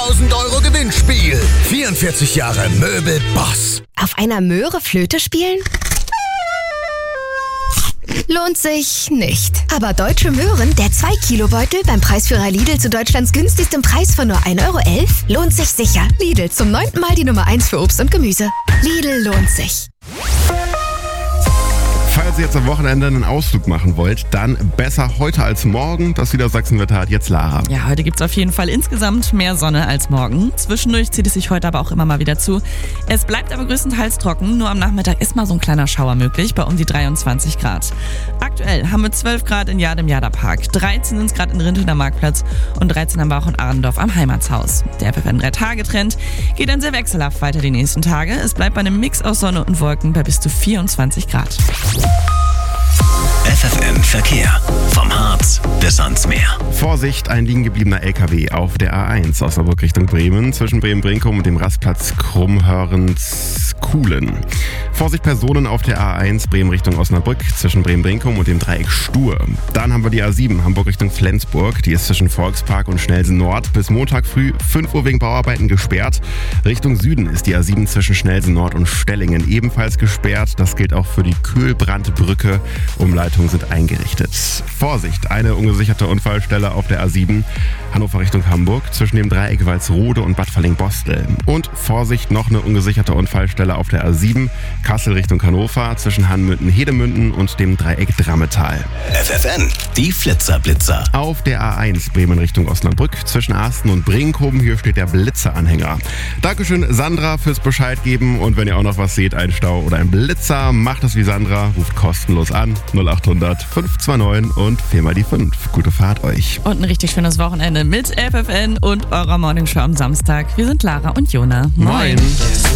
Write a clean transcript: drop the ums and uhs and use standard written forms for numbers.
1.000 € Gewinnspiel. 44 Jahre Möbelboss. Auf einer Möhre Flöte spielen? Lohnt sich nicht. Aber Deutsche Möhren, der 2-Kilo-Beutel beim Preisführer Lidl zu Deutschlands günstigstem Preis von nur 1,11 € lohnt sich sicher. Lidl, zum 9. Mal die Nummer 1 für Obst und Gemüse. Lidl lohnt sich. Falls ihr jetzt am Wochenende einen Ausflug machen wollt, dann besser heute als morgen. Das Niedersachsenwetter hat jetzt Lara. Ja, heute gibt es auf jeden Fall insgesamt mehr Sonne als morgen. Zwischendurch zieht es sich heute aber auch immer mal wieder zu. Es bleibt aber größtenteils trocken. Nur am Nachmittag ist mal so ein kleiner Schauer möglich, bei um die 23 Grad. Aktuell haben wir 12 Grad in Jade im Jaderpark, 13 sind es gerade in Rinteln am Marktplatz und 13 haben wir auch in Ahrendorf am Heimatshaus. Der FFN 3-Tage-Trend geht dann sehr wechselhaft weiter die nächsten Tage. Es bleibt bei einem Mix aus Sonne und Wolken bei bis zu 24 Grad. FFN Verkehr. Vom Harz bis ans Meer. Vorsicht, ein liegen gebliebener LKW auf der A1 Osnabrück Richtung Bremen zwischen Bremen-Brinkum und dem Rastplatz Krummhörens-Kuhlen. Vorsicht, Personen auf der A1 Bremen Richtung Osnabrück zwischen Bremen-Brinkum und dem Dreieck Stur. Dann haben wir die A7 Hamburg Richtung Flensburg. Die ist zwischen Volkspark und Schnellsen Nord bis Montag früh 5 Uhr wegen Bauarbeiten gesperrt. Richtung Süden ist die A7 zwischen Schnellsen Nord und Stellingen ebenfalls gesperrt. Das gilt auch für die Köhlbrandbrücke. Umleitungen sind eingerichtet. Vorsicht, eine ungesicherte Unfallstelle auf der A7 Hannover Richtung Hamburg zwischen dem Dreieck Walsrode und Bad Falling-Bostel. Und Vorsicht, noch eine ungesicherte Unfallstelle auf der A7 Kassel Richtung Hannover zwischen Hanmünden-Hedemünden und dem Dreieck Drammetal. FFN, die Flitzer-Blitzer. Auf der A1 Bremen Richtung Osnabrück zwischen Asten und Brinkum, hier steht der Blitzeranhänger. Dankeschön Sandra fürs Bescheid geben und wenn ihr auch noch was seht, ein Stau oder ein Blitzer, macht es wie Sandra, ruft kostenlos an 0800 529 und 4x5. Gute Fahrt euch. Und ein richtig schönes Wochenende mit FFN und eurer Morningshow am Samstag. Wir sind Lara und Jona. Moin.